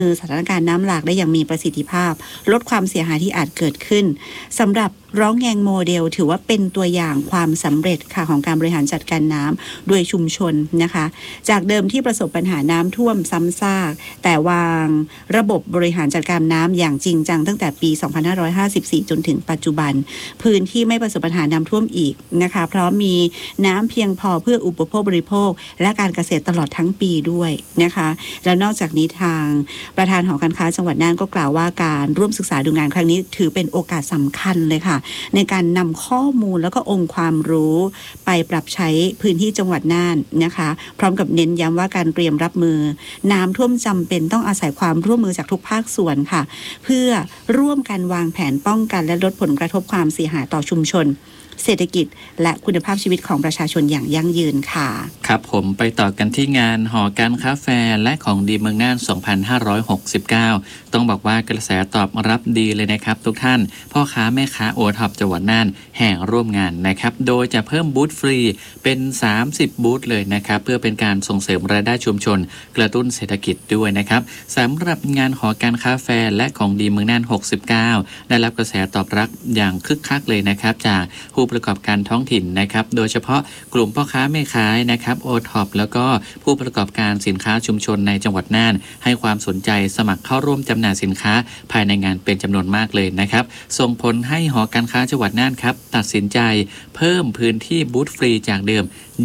สถานการณ์น้ำหลากได้อย่างมีประสิทธิภาพลดความเสียหายที่อาจเกิดขึ้นสำหรับร้องแงงโมเดลถือว่าเป็นตัวอย่างความสำเร็จค่ะของการบริหารจัดการน้ำโดยชุมชนนะคะจากเดิมที่ประสบปัญหาน้ำท่วมซ้ำซากแต่วางระบบบริหารจัดการน้ำอย่างจริงจังตั้งแต่ปี 2554 จนถึงปัจจุบันพื้นที่ไม่ประสบปัญหาน้ำท่วมอีกนะคะเพราะมีน้ำเพียงพอเพื่ออุปโภคบริโภคและการเกษตรตลอดทั้งปีด้วยนะคะแล้วนอกจากนี้ทางประธานหอการค้าจังหวัดน่านก็กล่าวว่าการร่วมศึกษาดูงานครั้งนี้ถือเป็นโอกาสสำคัญเลยค่ะในการนำข้อมูลแล้วก็องค์ความรู้ไปปรับใช้พื้นที่จังหวัดน่านนะคะพร้อมกับเน้นย้ำว่าการเตรียมรับมือน้ำท่วมจำเป็นต้องอาศัยความร่วมมือจากทุกภาคส่วนค่ะเพื่อร่วมกันวางแผนป้องกันและลดผลกระทบความเสียหายต่อชุมชนเศรษฐกิจและคุณภาพชีวิตของประชาชนอย่างยั่งยืนค่ะครับผมไปต่อกันที่งานหอการค้าแฟร์และของดีเมืองน่าน 2569 ต้องบอกว่ากระแสตอบรับดีเลยนะครับทุกท่านพ่อค้าแม่ค้าโอท็อปจังหวัดน่านแห่ร่วมงานนะครับโดยจะเพิ่มบูธฟรีเป็น30บูธเลยนะครับเพื่อเป็นการส่งเสริมรายได้ชุมชนกระตุ้นเศรษฐกิจด้วยนะครับสำหรับงานหอการค้าแฟร์และของดีเมืองน่าน 69 ได้รับกระแสตอบรับอย่างคึกคักเลยนะครับจากผู้ประกอบการท้องถิ่นนะครับโดยเฉพาะกลุ่มพ่อค้าแม่ค้านะครับโอท็อปแล้วก็ผู้ประกอบการสินค้าชุมชนในจังหวัดน่านให้ความสนใจสมัครเข้าร่วมจำหน่ายสินค้าภายในงานเป็นจำนวนมากเลยนะครับส่งผลให้หอการค้าจังหวัดน่านครับตัดสินใจเพิ่มพื้นที่บูธฟรีจากเดิม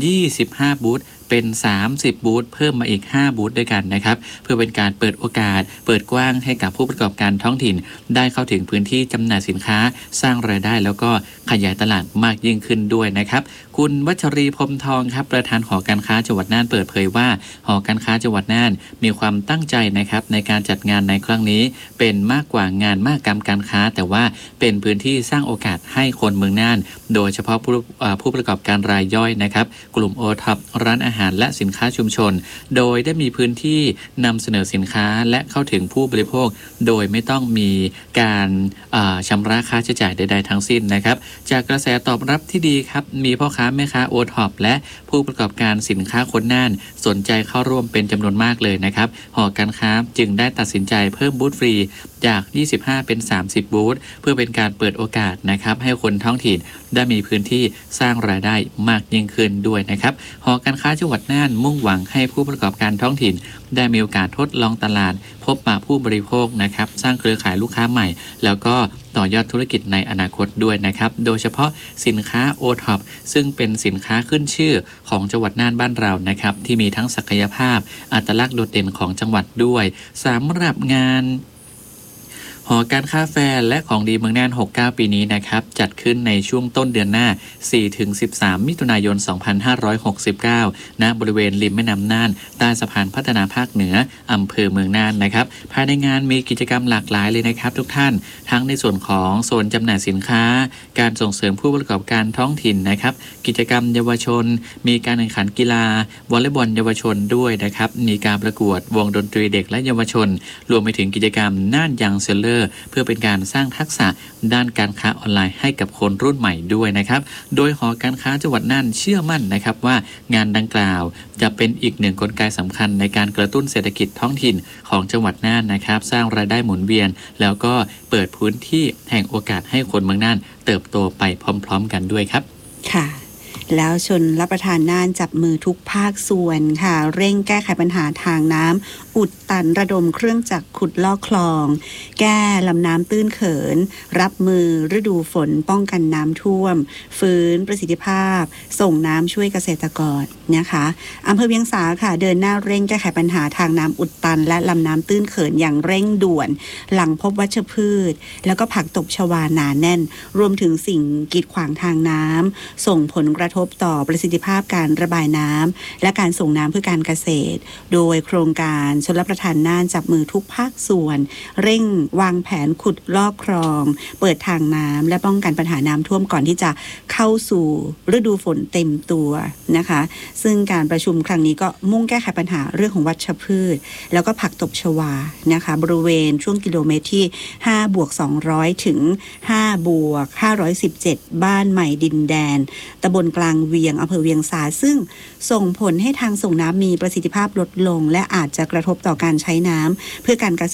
25บูธเป็น30บูธเพิ่มมาอีก5บูธด้วยกันนะครับเพื่อเป็นการเปิดโอกาสเปิดกว้างให้กับผู้ประกอบการท้องถิ่นได้เข้าถึงพื้นที่จำหน่ายสินค้าสร้างรายได้แล้วก็ขยายตลาดมากยิ่งขึ้นด้วยนะครับคุณวัชรีพรหมทองครับประธานหอการค้าจังหวัดน่านเปิดเผยว่าหอการค้าจังหวัดน่านมีความตั้งใจนะครับในการจัดงานในครั้งนี้เป็นมากกว่างานมหกรรมการค้าแต่ว่าเป็นพื้นที่สร้างโอกาสให้คนเมืองน่านโดยเฉพาะผู้ประกอบการรายย่อยนะครับกลุ่มโอท็อปร้านอาหารและสินค้าชุมชนโดยได้มีพื้นที่นำเสนอสินค้าและเข้าถึงผู้บริโภคโดยไม่ต้องมีการชำระค่าใช้จ่ายใดๆทั้งสิ้นนะครับจากกระแสตอบรับที่ดีครับมีพ่อค้าแม่ค้าโอท็อปและผู้ประกอบการสินค้าคนน่านสนใจเข้าร่วมเป็นจำนวนมากเลยนะครับหอการค้าจึงได้ตัดสินใจเพิ่มบูธฟรีจาก25เป็น30บูธเพื่อเป็นการเปิดโอกาสนะครับให้คนท้องถิ่นได้มีพื้นที่สร้างรายได้มากยิ่งขึ้นด้วยนะครับหอการค้าจังหวัดน่านมุ่งหวังให้ผู้ประกอบการท้องถิ่นได้มีโอกาสทดลองตลาดพบปะผู้บริโภคนะครับสร้างเครือข่ายลูกค้าใหม่แล้วก็ต่อยอดธุรกิจในอนาคตด้วยนะครับโดยเฉพาะสินค้าโอท็อปซึ่งเป็นสินค้าขึ้นชื่อของจังหวัดน่านบ้านเรานะครับที่มีทั้งศักยภาพอัตลักษณ์โดดเด่นของจังหวัดด้วยสำหรับงานหอการค้าแฟร์และของดีเมืองน่าน69ปีนี้นะครับจัดขึ้นในช่วงต้นเดือนหน้า 4-13 มิถุนายน 2569 ณ บริเวณริมแม่น้ำน่านใต้สะพานพัฒนาภาคเหนืออำเภอเมืองน่านนะครับภายในงานมีกิจกรรมหลากหลายเลยนะครับทุกท่านทั้งในส่วนของโซนจำหน่ายสินค้าการส่งเสริมผู้ประกอบการท้องถิ่นนะครับกิจกรรมเยาวชนมีการแข่งขันกีฬาวอลเลย์บอลเยาวชนด้วยนะครับมีการประกวดวงดนตรีเด็กและเยาวชนรวมไปถึงกิจกรรมน่านยังเซลเลอร์เพื่อเป็นการสร้างทักษะด้านการค้าออนไลน์ให้กับคนรุ่นใหม่ด้วยนะครับโดยหอการค้าจังหวัดน่านเชื่อมั่นนะครับว่างานดังกล่าวจะเป็นอีกหนึ่งกลไกสำคัญในการกระตุ้นเศรษฐกิจท้องถิ่นของจังหวัดน่านนะครับสร้างรายได้หมุนเวียนแล้วก็เปิดพื้นที่แห่งโอกาสให้คนเมืองน่านเติบโตไปพร้อมๆกันด้วยครับค่ะแล้วชนรับประทานน่านจับมือทุกภาคส่วนค่ะเร่งแก้ไขปัญหาทางน้ำอุดตันระดมเครื่องจักรขุดลอกคลองแก้ลำน้ำตื้นเขินรับมือฤดูฝนป้องกันน้ำท่วมฟื้นประสิทธิภาพส่งน้ำช่วยเกษตรกรนะคะอำเภอเวียงสาค่ะเดินหน้าเร่งแก้ไขปัญหาทางน้ำอุดตันและลำน้ำตื้นเขินอย่างเร่งด่วนหลังพบวัชพืชแล้วก็ผักตบชวาหนาแน่นรวมถึงสิ่งกีดขวางทางน้ำส่งผลกระทบต่อประสิทธิภาพการระบายน้ำและการส่งน้ำเพื่อการเกษตรโดยโครงการชลประทานน่านจับมือทุกภาคส่วนเร่งวางแผนขุดลอกคลองเปิดทางน้ำและป้องกันปัญหาน้ำท่วมก่อนที่จะเข้าสู่ฤดูฝนเต็มตัวนะคะซึ่งการประชุมครั้งนี้ก็มุ่งแก้ไขปัญหาเรื่องของวัชพืชแล้วก็ผักตบชวานะคะบริเวณช่วงกิโลเมตรที่5+200ถึง5+517บ้านใหม่ดินแดนตำบลกลางเวียงอำเภอเวียงสาซึ่งส่งผลให้ทางส่งน้ำมีประสิทธิภาพลดลงและอาจจะกระทบต่อการใช้น้ำเพื่อการเก